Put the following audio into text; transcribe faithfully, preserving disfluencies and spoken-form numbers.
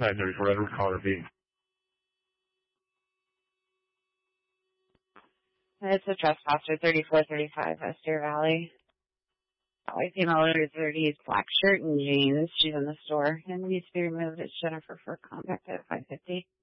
nine thirty-four, Edward, caller B. It's a trespasser, thirty-four thirty-five West Deer Valley. White female under thirties, black shirt and jeans. She's in the store and needs to be removed. It's Jennifer for contact at five fifty.